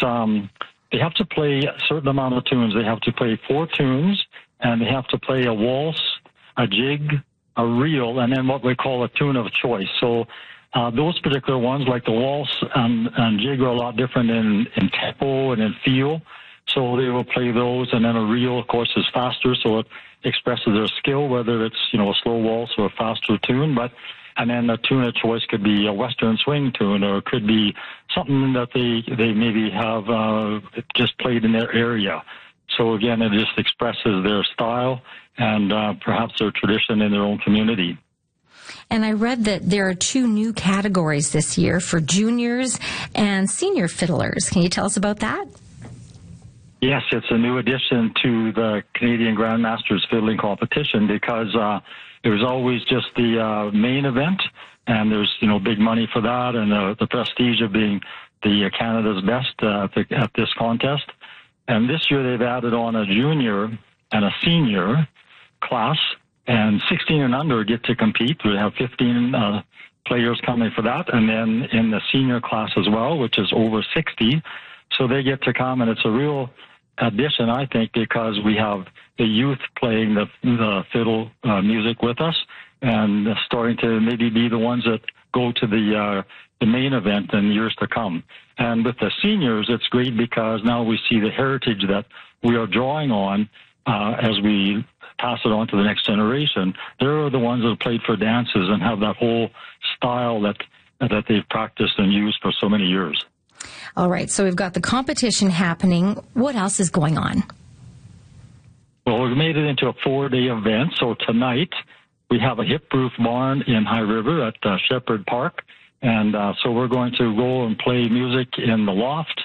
they have to play a certain amount of tunes. They have to play 4 tunes, and they have to play a waltz, a jig, a reel, and then what we call a tune of choice. So those particular ones, like the waltz and jig, are a lot different in tempo and in feel. So they will play those, and then a reel, of course, is faster, so it expresses their skill, whether it's, a slow waltz or a faster tune. And then a tune of choice could be a Western swing tune, or it could be something that they maybe have just played in their area. So again, it just expresses their style and perhaps their tradition in their own community. And I read that there are 2 new categories this year for juniors and senior fiddlers. Can you tell us about that? Yes, it's a new addition to the Canadian Grandmasters Fiddling Competition, because it was always just the main event, and there's big money for that, and the prestige of being the Canada's best at this contest. And this year they've added on a junior and a senior class, and 16 and under get to compete. We have 15 players coming for that, and then in the senior class as well, which is over 60. So they get to come, and it's a real addition, I think, because we have the youth playing the fiddle music with us, and starting to maybe be the ones that go to the main event in years to come. And with the seniors, it's great because now we see the heritage that we are drawing on as we pass it on to the next generation. They're the ones that have played for dances and have that whole style that they've practiced and used for so many years. All right, so we've got the competition happening. What else is going on? Well, we've made it into a 4-day event. So tonight we have a hip-roof barn in High River at Shepherd Park. And so we're going to go and play music in the loft.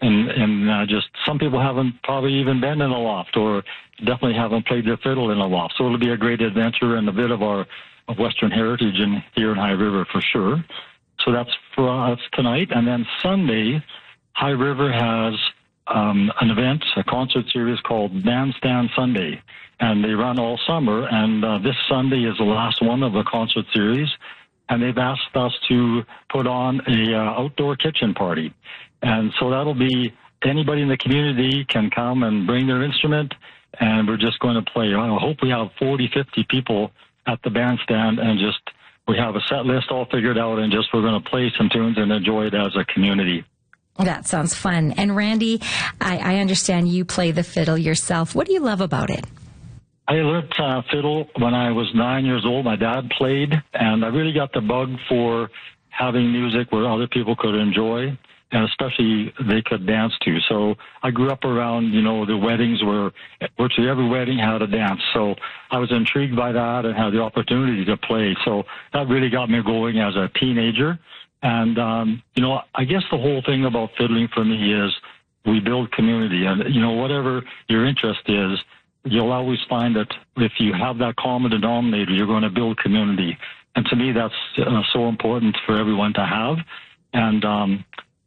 And just some people haven't probably even been in a loft, or definitely haven't played their fiddle in a loft. So it'll be a great adventure and a bit of our Western heritage here in High River for sure. So that's for us tonight. And then Sunday, High River has an event, a concert series called Bandstand Sunday. And they run all summer. And this Sunday is the last one of the concert series. And they've asked us to put on a outdoor kitchen party. And so that'll be anybody in the community can come and bring their instrument. And we're just going to play. I hope we have 40, 50 people at the bandstand, and just we have a set list all figured out, and just we're going to play some tunes and enjoy it as a community. That sounds fun. And Randy, I understand you play the fiddle yourself. What do you love about it? I learned fiddle when I was 9 years old. My dad played, and I really got the bug for having music where other people could enjoy, and especially they could dance to. So I grew up around, the weddings where virtually every wedding had a dance. So I was intrigued by that and had the opportunity to play. So that really got me going as a teenager. And, I guess the whole thing about fiddling for me is we build community. And, whatever your interest is, you'll always find that if you have that common denominator, you're going to build community. And to me, that's so important for everyone to have. And,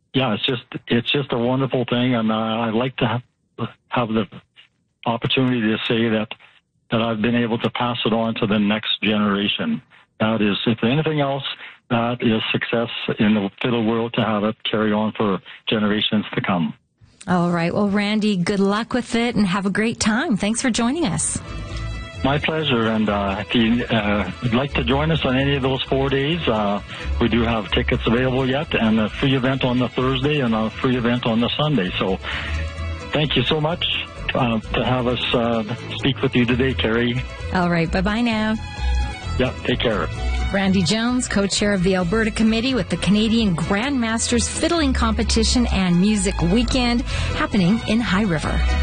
it's just a wonderful thing. And I like to have the opportunity to say that I've been able to pass it on to the next generation. That is, if anything else, that is success in the fiddle world, to have it carry on for generations to come. All right. Well, Randy, good luck with it and have a great time. Thanks for joining us. My pleasure. And if you would like to join us on any of those 4 days, we do have tickets available yet, and a free event on the Thursday and a free event on the Sunday. So thank you so much to have us speak with you today, Carrie. All right. Bye-bye now. Yeah, take care. Randy Jones, co-chair of the Alberta Committee with the Canadian Grandmasters Fiddling Competition and Music Weekend, happening in High River.